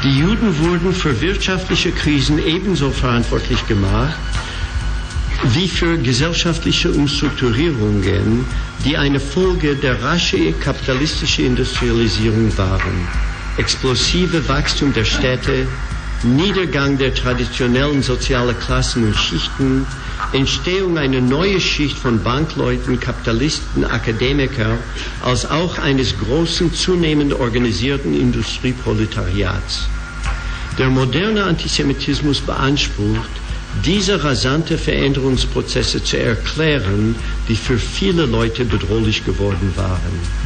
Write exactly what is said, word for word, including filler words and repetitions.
Die Juden wurden für wirtschaftliche Krisen ebenso verantwortlich gemacht wie für gesellschaftliche Umstrukturierungen, die eine Folge der raschen kapitalistischen Industrialisierung waren. Explosive Wachstum der Städte, Niedergang der traditionellen sozialen Klassen und Schichten, Entstehung einer neuen Schicht von Bankleuten, Kapitalisten, Akademiker, als auch eines großen, zunehmend organisierten Industrieproletariats. Der moderne Antisemitismus beansprucht, diese rasante Veränderungsprozesse zu erklären, die für viele Leute bedrohlich geworden waren.